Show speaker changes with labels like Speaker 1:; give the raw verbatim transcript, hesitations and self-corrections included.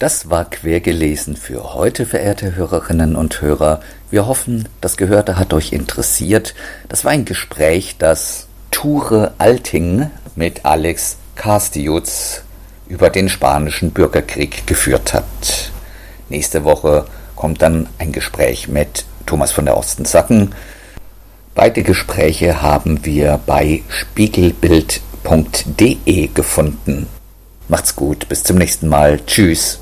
Speaker 1: Das war quer gelesen für heute, verehrte Hörerinnen und Hörer. Wir hoffen, das Gehörte hat euch interessiert. Das war ein Gespräch, das Ture Alting mit Alex Castius über den spanischen Bürgerkrieg geführt hat. Nächste Woche kommt dann ein Gespräch mit Thomas von der Osten-Sacken. Beide Gespräche haben wir bei spiegelbild punkt de gefunden. Macht's gut, bis zum nächsten Mal. Tschüss.